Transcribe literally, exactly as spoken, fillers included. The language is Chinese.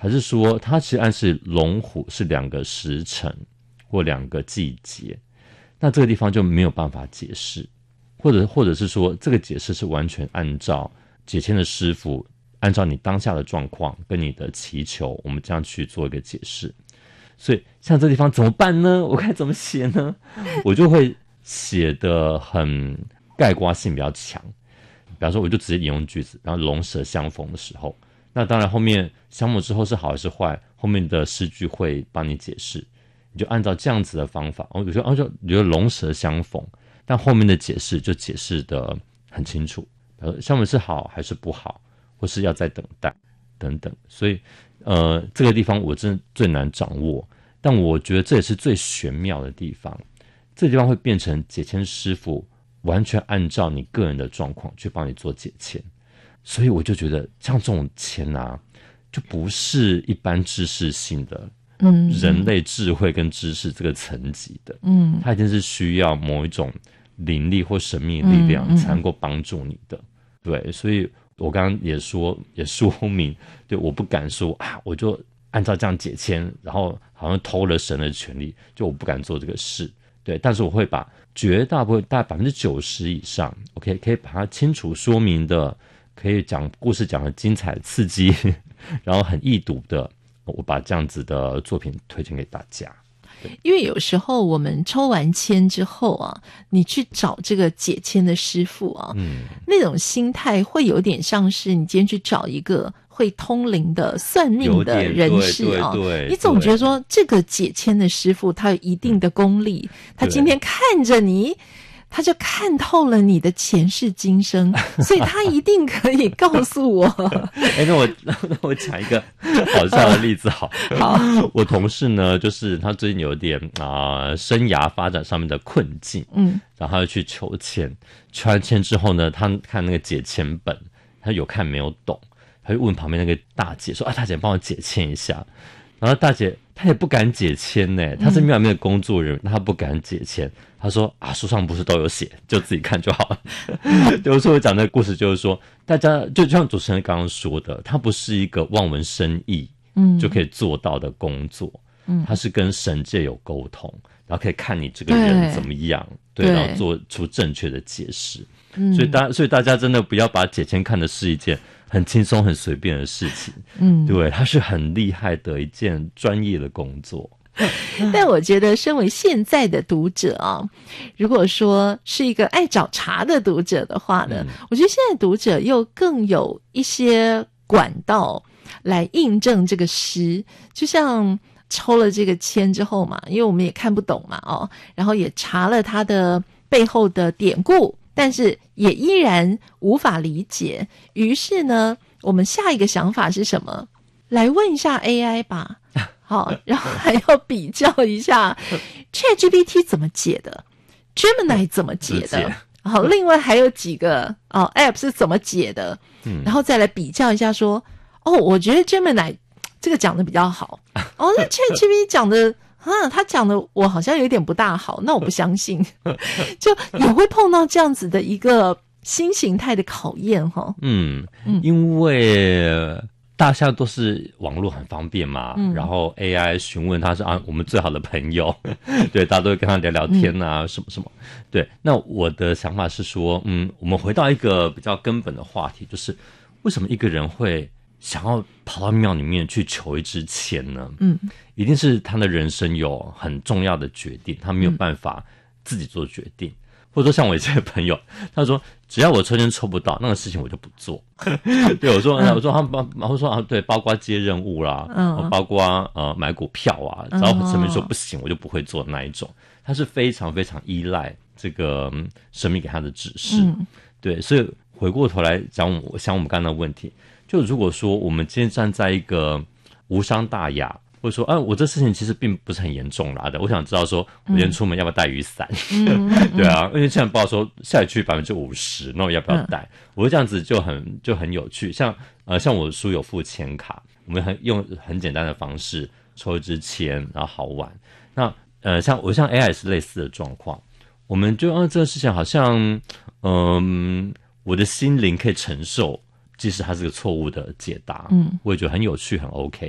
还是说它其实暗示龙虎是两个时辰或两个季节？那这个地方就没有办法解释，或者或者是说这个解释是完全按照解签的师傅按照你当下的状况跟你的祈求，我们这样去做一个解释。所以像这地方怎么办呢？我该怎么写呢？我就会写得很概括性比较强，比方说我就直接引用句子，然后龙蛇相逢的时候，那当然后面相逢之后是好还是坏，后面的诗句会帮你解释，你就按照这样子的方法，我就按照比如龙蛇相逢，但后面的解释就解释得很清楚，呃，相逢是好还是不好，或是要再等待等等。所以呃，这个地方我真的最难掌握，但我觉得这也是最玄妙的地方。这个地方会变成解签师傅完全按照你个人的状况去帮你做解签，所以我就觉得像这种签啊，就不是一般知识性的，嗯，人类智慧跟知识这个层级的，嗯，它一定是需要某一种灵力或神秘力量才能够帮助你的，嗯嗯，对，所以我刚刚也说也说明，对，我不敢说啊，我就按照这样解签，然后好像偷了神的权利，就我不敢做这个事。对，但是我会把绝大部分大概百分之九十以上 ，OK， 可以把它清楚说明的，可以讲故事讲的精彩刺激，然后很易读的，我把这样子的作品推荐给大家。 因为有时候我们抽完签之后啊，你去找这个解签的师傅啊，嗯，那种心态会有点像是你今天去找一个会通灵的算命的人士啊， 对对对， 你总觉得说这个解签的师傅他有一定的功力，嗯，他今天看着你，他就看透了你的前世今生，所以他一定可以告诉我。 哎，那我那我讲一个好笑的例子好。好，我同事呢，就是他最近有点啊、呃、生涯发展上面的困境，嗯，然后他就去求签，求完签之后呢，他看那个解签本，他有看没有懂，他就问旁边那个大姐说：“啊，大姐帮我解签一下。”然后大姐她也不敢解签呢，她是庙里面的工作人员，她不敢解签。她说啊，书上不是都有写，就自己看就好了。有时候我讲这个故事，就是说，大家就像主持人刚刚说的，它不是一个望文生义，嗯，就可以做到的工作，嗯，它是跟神界有沟通，然后可以看你这个人怎么样，对，对，然后做出正确的解释。嗯，所以大所以大家真的不要把解签看的是一件很轻松很随便的事情，嗯，对，它是很厉害的一件专业的工作。 但我觉得身为现在的读者啊，如果说是一个爱找茬的读者的话呢，嗯，我觉得现在读者又更有一些管道来印证这个诗，就像抽了这个签之后嘛，因为我们也看不懂嘛，哦，然后也查了它的背后的典故，但是也依然无法理解。于是呢，我们下一个想法是什么？来问一下 A I 吧。好，然后还要比较一下 ChatGPT 怎么解的， Gemini 怎么解的，好，另外还有几个哦 App 是怎么解的，嗯，然后再来比较一下说，哦，我觉得 Gemini 这个讲的比较好，哦，那 ChatGPT 讲的啊，他讲的我好像有点不大好，那我不相信，就也会碰到这样子的一个新形态的考验哈。 嗯，因为大家都是网络很方便嘛，嗯，然后 A I 询问他是啊我们最好的朋友，对，大家都会跟他聊聊天啊，嗯，什么什么。对，那我的想法是说，嗯，我们回到一个比较根本的话题，就是为什么一个人会想要跑到庙里面去求一支签呢？嗯，一定是他的人生有很重要的决定，他没有办法自己做决定。嗯，或者说像我这些朋友，他说只要我抽签抽不到那个事情我就不做。对，我说、嗯、我说他包我说啊，对，包括接任务啦，嗯，包括呃买股票啊，只要神明说不行，我就不会做那一种。他是非常非常依赖这个、嗯、神明给他的指示。嗯，对，所以回过头来讲，我想我们刚刚的问题，就如果说我们今天站在一个无伤大雅。或者说，啊，我这事情其实并不是很严重啦的。我想知道说，我今天出门要不要带雨伞？嗯、对啊，因为现在报说下雨区百分之五十，那我要不要带？嗯、我这样子就很就很有趣。像呃，像我的书有附签卡，我们很用很简单的方式抽一支签，然后好玩。那呃，像我像 A I 也是类似的状况，我们就啊这个事情好像，嗯、呃，我的心灵可以承受。即使它是个错误的解答，嗯，我也觉得很有趣，很 OK。